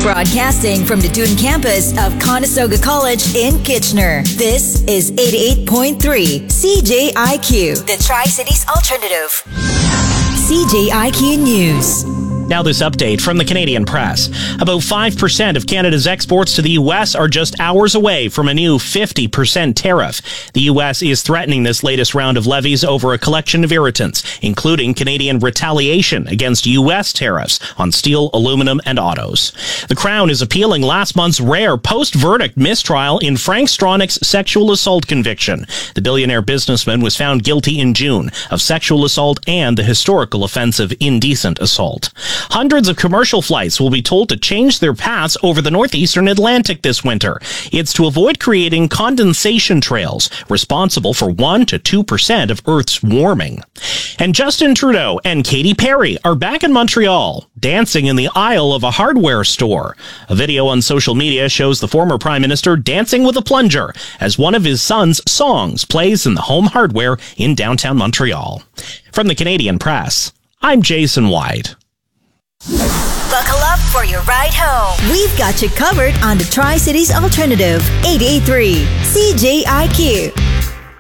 Broadcasting from the Dune campus of Conestoga College in Kitchener. This is 88.3 CJIQ, the Tri-Cities Alternative. CJIQ News. Now this update from the Canadian Press. About 5% of Canada's exports to the U.S. are just hours away from a new 50% tariff. The U.S. is threatening this latest round of levies over a collection of irritants, including Canadian retaliation against U.S. tariffs on steel, aluminum, and autos. The Crown is appealing last month's rare post-verdict mistrial in Frank Stronach's sexual assault conviction. The billionaire businessman was found guilty in June of sexual assault and the historical offense of indecent assault. Hundreds of commercial flights will be told to change their paths over the northeastern Atlantic this winter. It's to avoid creating condensation trails responsible for 1 to 2% of Earth's warming. And Justin Trudeau and Katy Perry are back in Montreal, dancing in the aisle of a hardware store. A video on social media shows the former Prime Minister dancing with a plunger as one of his son's songs plays in the Home Hardware in downtown Montreal. From the Canadian Press, I'm Jason White. Buckle up for your ride home. We've got you covered on the Tri-Cities Alternative, 88.3 CJIQ.